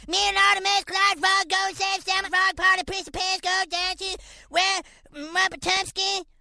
Me and Artemis, Clyde Frog, go save Salmon Frog, party, piece of pants, go dancing, where Muppet Tumsky.